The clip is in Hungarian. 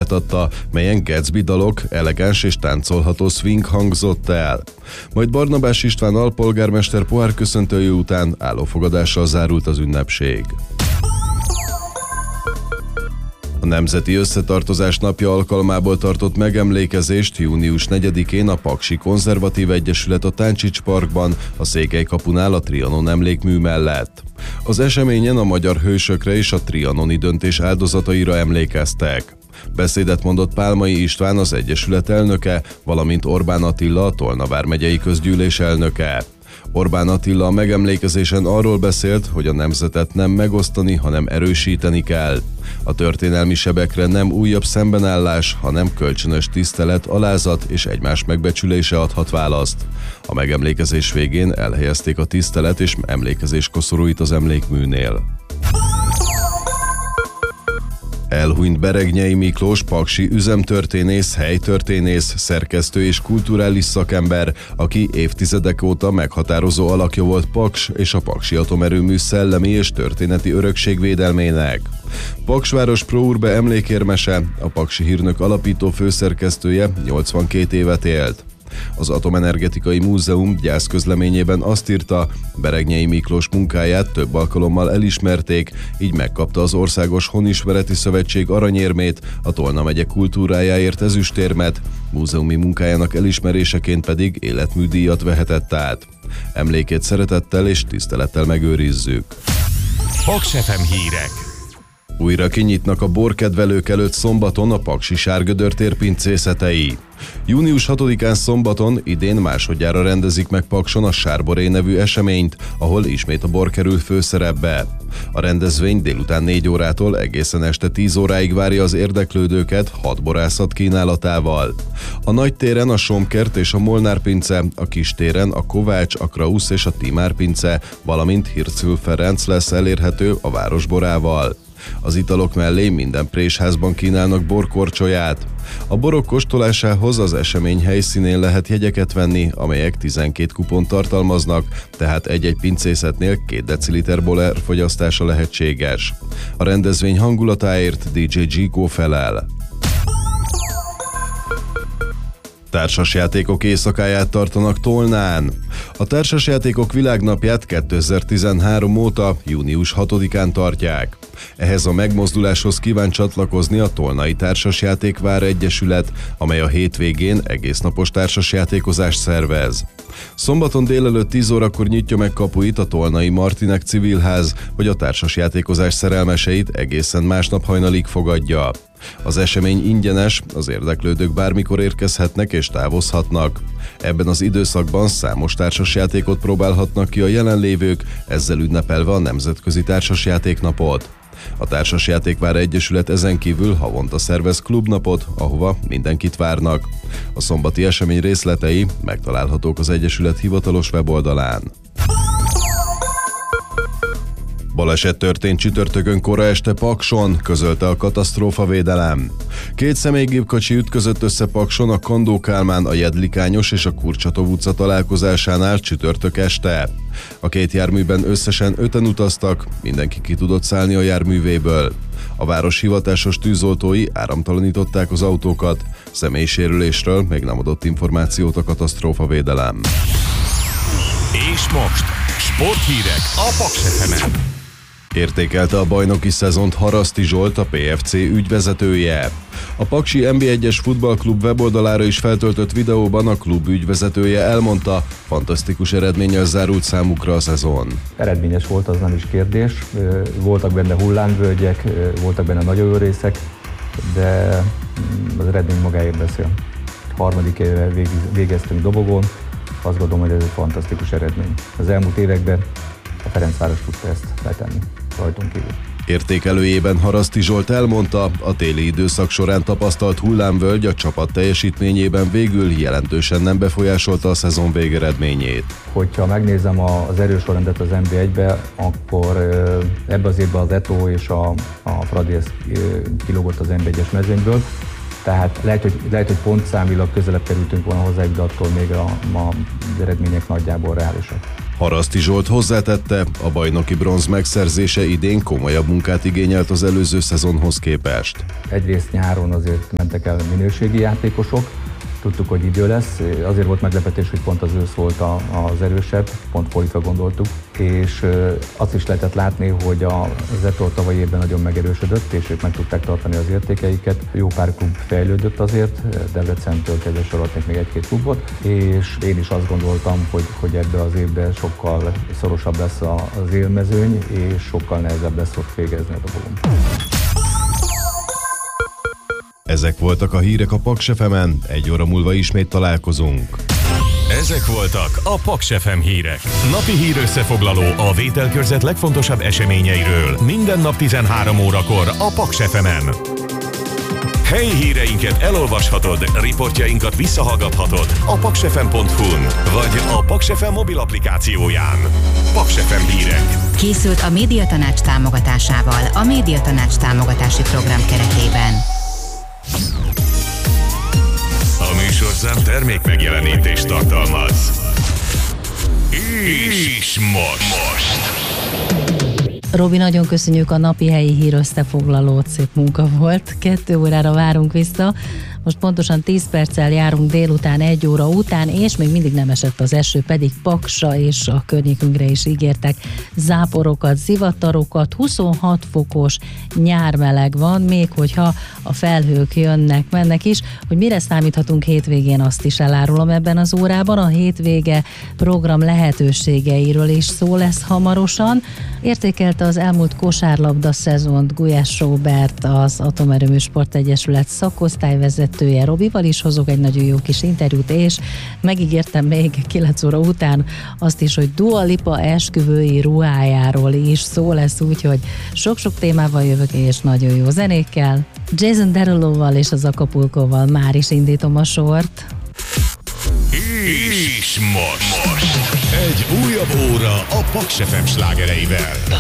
szolgáltatta, melyen Gatsby dalok, elegáns és táncolható swing hangzott el. Majd Barnabás István alpolgármester pohárköszöntője után állófogadással zárult az ünnepség. A Nemzeti Összetartozás napja alkalmából tartott megemlékezést június 4-én a Paksi Konzervatív Egyesület a Táncsics Parkban, a Székelykapunál a Trianon emlékmű mellett. Az eseményen a magyar hősökre és a trianoni döntés áldozataira emlékeztek. Beszédet mondott Pálmai István, az Egyesület elnöke, valamint Orbán Attila, a Tolna vármegyei közgyűlés elnöke. Orbán Attila a megemlékezésen arról beszélt, hogy a nemzetet nem megosztani, hanem erősíteni kell. A történelmi sebekre nem újabb szembenállás, hanem kölcsönös tisztelet, alázat és egymás megbecsülése adhat választ. A megemlékezés végén elhelyezték a tisztelet és emlékezés koszorúit az emlékműnél. Elhunyt Beregnyei Miklós paksi üzemtörténész, helytörténész, szerkesztő és kulturális szakember, aki évtizedek óta meghatározó alakja volt Paks és a paksi atomerőmű szellemi és történeti örökségvédelmének. Paksváros Pro Urbe emlékérmese, a Paksi Hírnök alapító főszerkesztője 82 évet élt. Az Atomenergetikai Múzeum gyászközleményében azt írta, Beregnyei Miklós munkáját több alkalommal elismerték, így megkapta az Országos Honismereti Szövetség aranyérmét, a Tolna megye kultúrájáért ezüstérmet, múzeumi munkájának elismeréseként pedig életműdíjat vehetett át. Emlékét szeretettel és tisztelettel megőrizzük. Paks FM hírek. Újra kinyitnak a borkedvelők előtt szombaton a Paksi Sárgödör tér pincészetei. Június 6-án szombaton idén másodjára rendezik meg Pakson a Sárboré nevű eseményt, ahol ismét a bor kerül főszerepbe. A rendezvény délután 4 órától egészen este 10 óráig várja az érdeklődőket 6 borászat kínálatával. A nagy téren a Somkert és a Molnár pince, a kis téren a Kovács, a Krausz és a Timár pince, valamint Hircül Ferenc lesz elérhető a városborával. Az italok mellé minden présházban kínálnak borkorcsolyát. A borok kóstolásához az esemény helyszínén lehet jegyeket venni, amelyek 12 kupont tartalmaznak, tehát egy-egy pincészetnél 2 deciliter bor fogyasztása lehetséges. A rendezvény hangulatáért DJ Gico felel. Társasjátékok éjszakáját tartanak Tolnán. A Társasjátékok Világnapját 2013 óta június 6-án tartják. Ehhez a megmozduláshoz kíván csatlakozni a Tolnai Társasjátékvár Egyesület, amely a hétvégén egésznapos társasjátékozást szervez. Szombaton délelőtt 10 órakor nyitja meg kapuit a Tolnai Martinek Civilház, hogy a társasjátékozás szerelmeseit egészen másnap hajnalig fogadja. Az esemény ingyenes, az érdeklődők bármikor érkezhetnek és távozhatnak. Ebben az időszakban számos társasjátékot próbálhatnak ki a jelenlévők, ezzel ünnepelve a Nemzetközi Társasjátéknapot. A Társasjátékvár Egyesület ezen kívül havonta szervez klubnapot, ahova mindenkit várnak. A szombati esemény részletei megtalálhatók az Egyesület hivatalos weboldalán. Baleset történt csütörtökön kora este Pakson, közölte a katasztrófavédelem. 2 személygépkocsi ütközött össze Pakson a Kandó Kálmán, a Jedlikányos és a Kurcsatov utca találkozásánál csütörtök este. A 2 járműben összesen 5-en utaztak, mindenki ki tudott szállni a járművéből. A város hivatásos tűzoltói áramtalanították az autókat, személysérülésről még nem adott információt a katasztrófavédelem. És most sporthírek a Paks FM-en. Értékelte a bajnoki szezont Haraszti Zsolt, a PFC ügyvezetője. A Paksi NB1-es futballklub weboldalára is feltöltött videóban a klub ügyvezetője elmondta, fantasztikus eredménnyel zárult számukra a szezon. Eredményes volt, az nem is kérdés. Voltak benne hullámvölgyek, voltak benne nagyon jó részek, de az eredmény magáért beszél. 3. éve végeztünk dobogón, azt gondolom, hogy ez egy fantasztikus eredmény. Az elmúlt években a Ferencváros tudta ezt letenni rajtunk kívül. Értékelőjében Haraszti Zsolt elmondta, a téli időszak során tapasztalt hullámvölgy a csapat teljesítményében végül jelentősen nem befolyásolta a szezon végeredményét. Hogyha megnézem az erősorrendet az NB1-be, akkor ebbe az évben az Eto és a Fradi kilógott az NB1-es mezőnyből. Tehát lehet, hogy pontszámilag közelebb kerültünk volna hozzájuk, de attól még az eredmények nagyjából reálisak. Haraszti Zsolt hozzátette, a bajnoki bronz megszerzése idén komolyabb munkát igényelt az előző szezonhoz képest. Egyrészt nyáron azért mentek el minőségi játékosok, tudtuk, hogy idő lesz, azért volt meglepetés, hogy pont az ősz volt az erősebb, pont fordítva gondoltuk, és azt is lehetett látni, hogy az Etor tavalyi évben nagyon megerősödött, és ők meg tudták tartani az értékeiket. Jó pár klub fejlődött azért, Debrecentől kezdve sorolhatnék még egy-két klubot, és én is azt gondoltam, hogy ebbe az évben sokkal szorosabb lesz az élmezőny, és sokkal nehezebb lesz ott végezni a dolgom. Ezek voltak a hírek a Paks FM-en, 1 óra múlva ismét találkozunk. Ezek voltak a Paks FM hírek. Napi hír összefoglaló a vételkörzet legfontosabb eseményeiről. Minden nap 13 órakor a Paks FM-en. Helyi híreinket elolvashatod, riportjainkat visszahallgathatod a paksfm.hu-n vagy a Paks FM mobil applikációján. Paks FM hírek. Készült a Médiatanács támogatásával a Médiatanács támogatási program keretében. A műsorszám termék megjelenítést tartalmaz. És most. Robi, nagyon köszönjük a napi helyi hír összefoglalót, szép munka volt. 2 órára várunk vissza. Most pontosan 10 perccel járunk délután 1 óra után, és még mindig nem esett az eső, pedig Paksra és a környékünkre is ígértek záporokat, zivatarokat, 26 fokos nyármeleg van, még hogyha a felhők jönnek, mennek is. Hogy mire számíthatunk hétvégén, azt is elárulom ebben az órában. A hétvége program lehetőségeiről is szó lesz hamarosan. Értékelte az elmúlt kosárlabda szezont Gulyás Róbert, az Atomerőmű Sportegyesület szakosztályvezetője. Robival is hozok egy nagyon jó kis interjút, és megígértem még 9 óra után azt is, hogy Dua Lipa esküvői ruhájáról is szó lesz, úgyhogy sok-sok témával jövök, és nagyon jó zenékkel. Jason Derulo-val és az Acapulco-val már is indítom a sort. És most egy újabb óra a Paks FM slágereivel.